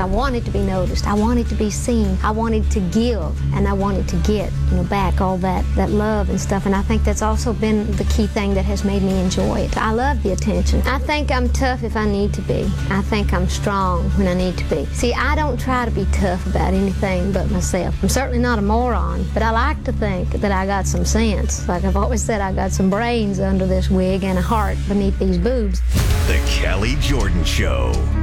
I wanted to be noticed. I wanted to be seen. I wanted to give, and I wanted to get, back all that love and stuff. And I think that's also been the key thing that has made me enjoy it. I love the attention. I think I'm tough if I need to be. I think I'm strong when I need to be. See, I don't try to be tough about anything but myself. I'm certainly not a moron, but I like to think that I got some sense. Like I've always said, I got some brains under this wig and a heart beneath these boobs. The Kelly Jordan Show.